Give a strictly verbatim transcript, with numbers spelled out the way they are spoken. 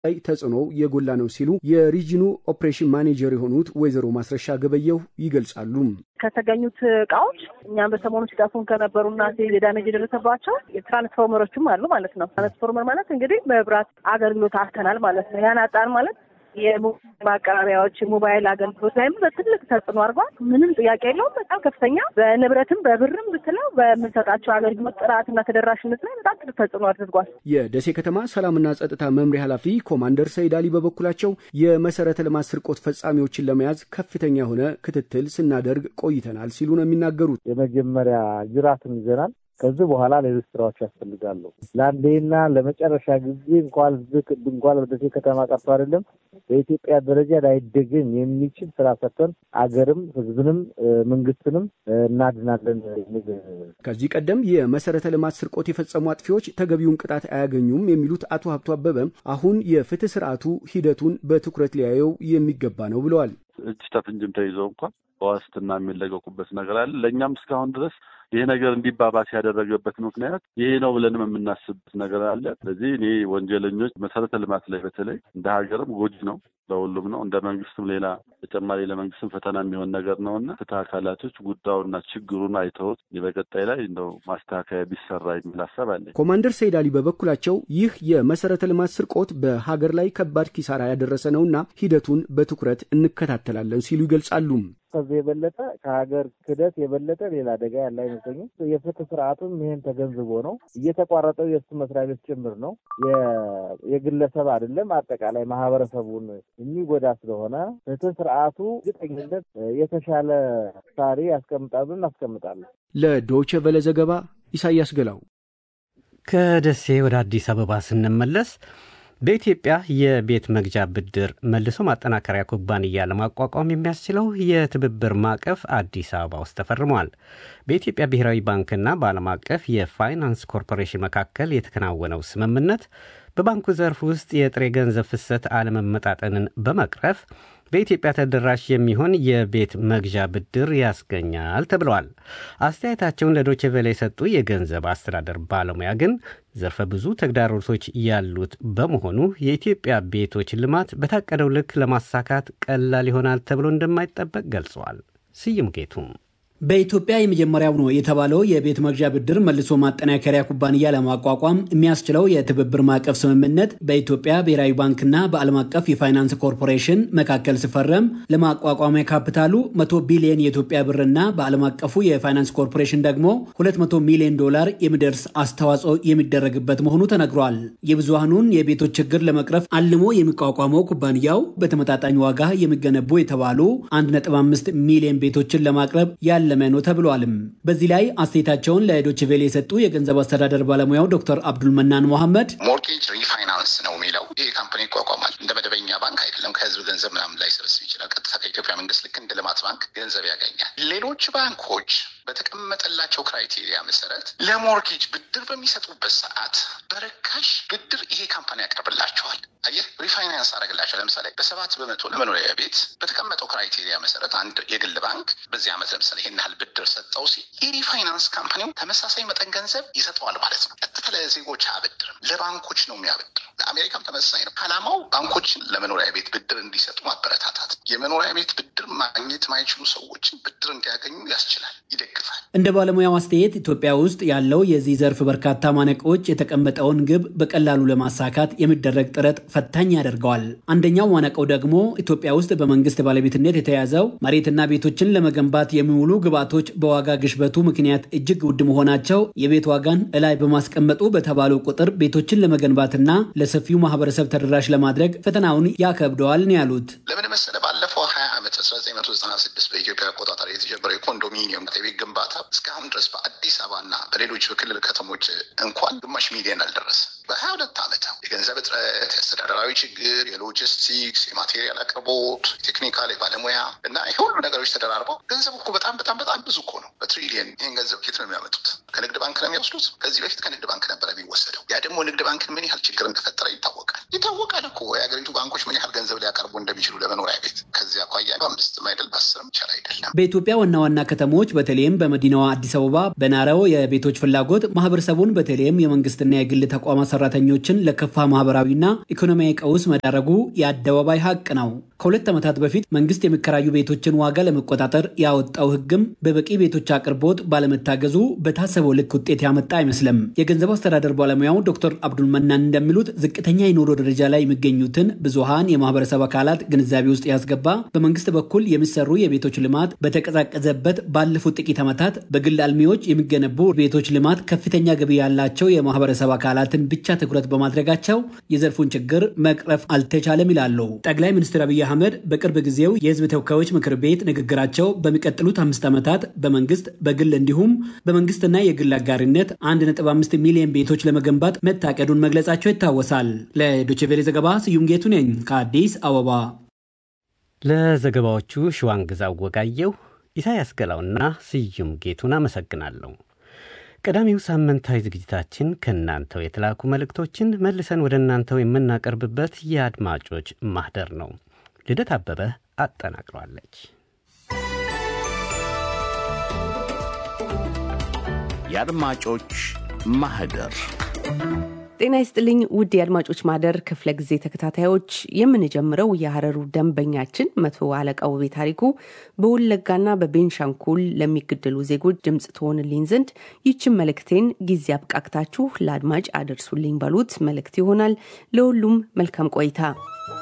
ላይ ተጽዕኖ የጎላ ነው ሲሉ የሪጅኑ ኦፕሬሽን ማኔጀር የሆኑት ወይዘሮ ማስረሻ ገበየው ይገልጻሉ። ከተገኙት እቃዎች እኛም በሰሞኑ ሲጣፉን ከነበሩና የዳሜጅ የደረሰባቸው የትራንስፎርመሮችም አሉ ማለት ነው። ትራንስፎርመር ማለት እንግዲህ መብራት አገልግሎት አስተናል ማለት ነው። ያን አጣን ማለት የሞባይል ማቀራቢያዎች ሞባይል አገልግሎት ላይም በትልቅ ተጽዕኖ አድርጓል። ምንም ጥያቄ የለውም። በጣም ከፍተኛ በንብረትም በብርም ብትለው በምንሰጣቸው አገልግሎት ጥራትና ተደራሽነት ላይ በጣም ትልቅ ተጽዕኖ አድርጓል። የደሴ ከተማ ሰላምና ጸጥታ መምሪያ ኃላፊ ኮማንደር ሰይድ አሊ በበኩላቸው የመሰረተ ልማት ስርቆት ፈጻሚዎችን ለመያዝ ከፍተኛ የሆነ ክትትል ስናደርግ ቆይተናል ሲሉ ነው የሚናገሩት። የመጀመሪያ ጅራትን ይዘናል። ከዚህ በኋላ ሌሎች ስራዎች ያስፈልጋሉ። ለአንዴና ለመጨረሻ ጊዜ እንኳን ዝቅ እንኳን በደሴ ከተማ ቀርቶ አይደለም በኢትዮጵያ ደረጃ ላይደገም የሚችል ስራ ሰርተን አገርም ህዝብንም መንግስትንም እናድናለን። ከዚህ ቀደም የመሰረተ ልማት ስርቆት የፈጸሙ አጥፊዎች ተገቢውን ቅጣት አያገኙም የሚሉት አቶ ሀብቱ አበበ አሁን የፍትህ ስርዓቱ ሂደቱን በትኩረት ሊያየው የሚገባ ነው ብለዋል። እጅ ተፍንጅም ተይዘው እንኳን በዋስትና የሚለቀቁበት ነገር አለ። ለእኛም እስካሁን ድረስ ይሄ ነገር እንዲባባስ ያደረገበት ምክንያት ይሄ ነው ብለንም የምናስብበት ነገር አለ። ስለዚህ እኔ ወንጀለኞች መሰረተ ልማት ላይ በተለይ እንደ ሀገርም ጎጂ ነው፣ ለሁሉም ነው። እንደ መንግስትም ሌላ ተጨማሪ ለመንግስትም ፈተና የሚሆን ነገር ነውና ፍትህ አካላቶች ጉዳዩና ችግሩን አይተውት በቀጣይ ላይ እንደው ማስተካከያ ቢሰራ የሚል ሀሳብ አለ። ኮማንደር ሰይድ አሊ በበኩላቸው ይህ የመሰረተ ልማት ስርቆት በሀገር ላይ ከባድ ኪሳራ ያደረሰ ነውና ሂደቱን በትኩረት እንከታተላለን ሲሉ ይገልጻሉ። ከዚህ የበለጠ ከሀገር ክደት የበለጠ ሌላ አደጋ ያለ አይመስለኝም። የፍትህ ስርዓቱም ይሄን ተገንዝቦ ነው እየተቋረጠው። የእሱ መስሪያ ቤት ጭምር ነው፣ የግለሰብ አይደለም፣ አጠቃላይ ማህበረሰቡን የሚጎዳ ስለሆነ ፍትህ ስርዓቱ ግጠኝነት የተሻለ ሳሪ ያስቀምጣሉ እናስቀምጣለን። ለዶይቼ ቬለ ዘገባ ኢሳያስ ገላው። ከደሴ ወደ አዲስ አበባ ስንመለስ በኢትዮጵያ የቤት መግዣ ብድር መልሶ ማጠናከሪያ ኩባንያ ለማቋቋም የሚያስችለው የትብብር ማዕቀፍ አዲስ አበባ ውስጥ ተፈርሟል። በኢትዮጵያ ብሔራዊ ባንክና በዓለም አቀፍ የፋይናንስ ኮርፖሬሽን መካከል የተከናወነው ስምምነት በባንኩ ዘርፍ ውስጥ የጥሬ ገንዘብ ፍሰት አለመመጣጠንን በመቅረፍ በኢትዮጵያ ተደራሽ የሚሆን የቤት መግዣ ብድር ያስገኛል ተብሏል። አስተያየታቸውን ለዶይቼ ቬለ የሰጡ የገንዘብ አስተዳደር ባለሙያ ግን ዘርፈ ብዙ ተግዳሮቶች ያሉት በመሆኑ የኢትዮጵያ ቤቶች ልማት በታቀደው ልክ ለማሳካት ቀላል ይሆናል ተብሎ እንደማይጠበቅ ገልጸዋል። ስዩም ጌቱም በኢትዮጵያ የመጀመሪያው ነው የተባለው የቤት መግዣ ብድር መልሶ ማጠናከሪያ ኩባንያ ለማቋቋም የሚያስችለው የትብብር ማዕቀፍ ስምምነት በኢትዮጵያ ብሔራዊ ባንክና በዓለም አቀፍ የፋይናንስ ኮርፖሬሽን መካከል ሲፈረም ለማቋቋሚያ ካፒታሉ መቶ ቢሊዮን የኢትዮጵያ ብርና በዓለም አቀፉ የፋይናንስ ኮርፖሬሽን ደግሞ ሁለት መቶ ሚሊዮን ዶላር የሚደርስ አስተዋጽኦ የሚደረግበት መሆኑ ተነግሯል። የብዙሃኑን የቤቶች ችግር ለመቅረፍ አልሞ የሚቋቋመው ኩባንያው በተመጣጣኝ ዋጋ የሚገነቡ የተባሉ አንድ ነጥብ አምስት ሚሊዮን ቤቶችን ለማቅረብ ያለ ለመኖ ተብሏልም። በዚህ ላይ አስተያየታቸውን ለዶይቼ ቬለ የሰጡ የገንዘብ አስተዳደር ባለሙያው ዶክተር አብዱል መናን መሐመድ ሞርጌጅ ሪፋይናንስ ነው የሚለው ይሄ ካምፓኒ ይቋቋማል። እንደ መደበኛ ባንክ አይደለም። ከህዝብ ገንዘብ ምናምን ላይ ሰብስብ ይችላል። ቀጥታ ከኢትዮጵያ መንግስት ልክ እንደ ልማት ባንክ ገንዘብ ያገኛል። ሌሎች ባንኮች በተቀመጠላቸው ክራይቴሪያ መሰረት ለሞርጌጅ ብድር በሚሰጡበት ሰዓት በርካሽ ብድር ይሄ ካምፓኒ ያቀርብላቸዋል። አየህ ሪፋይናንስ አደረግላቸው። ለምሳሌ በሰባት በመቶ ለመኖሪያ ቤት በተቀመጠው ክራይቴሪያ መሰረት አንድ የግል ባንክ በዚህ ዓመት ለምሳሌ ይሄን ያህል ብድር ሰጠው ሲል የሪፋይናንስ ካምፓኒው ተመሳሳይ መጠን ገንዘብ ይሰጠዋል ማለት ነው። ቀጥታ ለዜጎች አያበድርም፣ ለባንኮች ነው የሚያበድር። ለአሜሪካም ተመሳሳይ ነው። ዓላማው ባንኮችን ለመኖሪያ ቤት ብድር እንዲሰጡ ማበረታታት፣ የመኖሪያ ቤት ብድር ማግኘት ማይችሉ ሰዎችን ብድር እንዲያገኙ ያስችላል፣ ይደግፋል። እንደ ባለሙያው አስተያየት ኢትዮጵያ ውስጥ ያለው የዚህ ዘርፍ በርካታ ማነቆች የተቀመጠውን ግብ በቀላሉ ለማሳካት የሚደረግ ጥረት ፈታኝ ያደርገዋል። አንደኛው ማነቆው ደግሞ ኢትዮጵያ ውስጥ በመንግስት ባለቤትነት የተያዘው መሬትና ቤቶችን ለመገንባት የሚውሉ ግብዓቶች በዋጋ ግሽበቱ ምክንያት እጅግ ውድ መሆናቸው የቤት ዋጋን እላይ በማስቀመጡ በተባለው ቁጥር ቤቶችን ለመገንባትና ለሰፊው ማህበረሰብ ተደራሽ ለማድረግ ፈተናውን ያከብደዋል ነው ያሉት። ለምን መሰለ ባለፈው ሀያ ዓመት አስራ ዘጠኝ መቶ ዘጠና ስድስት በኢትዮጵያ አቆጣጠር የተጀመረው የኮንዶሚኒየም የቤት ግንባታ እስካሁን ድረስ በአዲስ አበባና በሌሎች በክልል ከተሞች እንኳን ግማሽ ሚሊዮን አልደረሰ። በሀያ ሁለት ዓመት የገንዘብ እጥረት፣ የአስተዳደራዊ ችግር፣ የሎጂስቲክስ፣ የማቴሪያል አቅርቦት፣ የቴክኒካል የባለሙያ እና ሁሉ ነገሮች ተደራርበው ገንዘብ እኮ በጣም በጣም በጣም ብዙ እኮ ነው። በትሪሊየን ይህን ገንዘብ ኬት ነው የሚያመጡት? ከንግድ ባንክ ነው የሚወስዱት። ከዚህ በፊት ከንግድ ባንክ ነበር የሚወሰደው። ያ ደግሞ ንግድ ባንክን ምን ያህል ችግር እንደፈጠረ ይታወቃል። ይታወቃል እኮ የሀገሪቱ ባንኮች ምን ያህል ገንዘብ ሊያቀርቡ እንደሚችሉ ለመኖሪያ ቤት። ከዚህ አኳያ በአምስትም አይደል በአስርም ይቻል አይደለም። በኢትዮጵያ ዋና ዋና ከተሞች በተለይም በመዲናዋ አዲስ አበባ በናረው የቤቶች ፍላጎት ማህበረሰቡን በተለይም የመንግስትና የግል ተቋማት ሰራተኞችን ለከፋ ማህበራዊና ኢኮኖሚያዊ ቀውስ መዳረጉ የአደባባይ ሀቅ ነው። ከሁለት ዓመታት በፊት መንግስት የሚከራዩ ቤቶችን ዋጋ ለመቆጣጠር ያወጣው ህግም በበቂ ቤቶች አቅርቦት ባለመታገዙ በታሰበው ልክ ውጤት ያመጣ አይመስልም። የገንዘብ አስተዳደር ባለሙያው ዶክተር አብዱል መናን እንደሚሉት ዝቅተኛ የኑሮ ደረጃ ላይ የሚገኙትን ብዙሃን የማህበረሰብ አካላት ግንዛቤ ውስጥ ያስገባ በመንግስት በኩል የሚሰሩ የቤቶች ልማት በተቀዛቀዘበት ባለፉት ጥቂት ዓመታት በግል አልሚዎች የሚገነቡ ቤቶች ልማት ከፍተኛ ገቢ ያላቸው የማህበረሰብ አካላትን ብቻ ትኩረት በማድረጋቸው የዘርፉን ችግር መቅረፍ አልተቻለም ይላሉ። ጠቅላይ ሚኒስትር አብይ አህመድ በቅርብ ጊዜው የህዝብ ተወካዮች ምክር ቤት ንግግራቸው በሚቀጥሉት አምስት ዓመታት በመንግስት በግል እንዲሁም በመንግስትና የግል አጋሪነት አንድ ነጥብ አምስት ሚሊዮን ቤቶች ለመገንባት መታቀዱን መግለጻቸው ይታወሳል። ለዶይቼ ቬለ ዘገባ ስዩም ጌቱ ነኝ ከአዲስ አበባ። ለዘገባዎቹ ሽዋንግዛው ወጋየው፣ ኢሳያስ ገላውና ስዩም ጌቱን አመሰግናለሁ። ቀዳሚው ሳምንታዊ ዝግጅታችን ከእናንተው የተላኩ መልእክቶችን መልሰን ወደ እናንተው የምናቀርብበት የአድማጮች ማህደር ነው። ልደት አበበ አጠናቅሯለች። የአድማጮች ማህደር። ጤና ይስጥልኝ ውድ የአድማጮች ማህደር ክፍለ ጊዜ ተከታታዮች፣ የምንጀምረው የሐረሩ ደንበኛችን መቶ አለቃ ውቤ ታሪኩ በወለጋና በቤንሻንጉል ለሚገደሉ ዜጎች ድምጽ ትሆንልኝ ዘንድ ይህችን መልእክቴን ጊዜ አብቃቅታችሁ ለአድማጭ አደርሱልኝ ባሉት መልእክት ይሆናል። ለሁሉም መልካም ቆይታ።